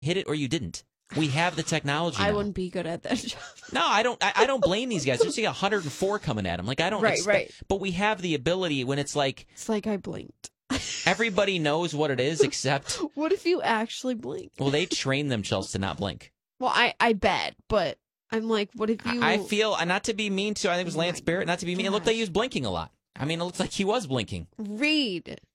hit it or you didn't. We have the technology now. I wouldn't be good at that job. No, I don't. I don't blame these guys. They're seeing 104 coming at them. Like I don't. Right. But we have the ability when it's like I blinked. everybody knows what it is except. What if you actually blink? Well, they train themselves to not blink. Well, I bet, but I'm like, what if you? I feel not to be mean to. I think it was Lance Barrett. Not to be mean. It looked like he was blinking a lot. I mean, it looks like he was blinking. Reed.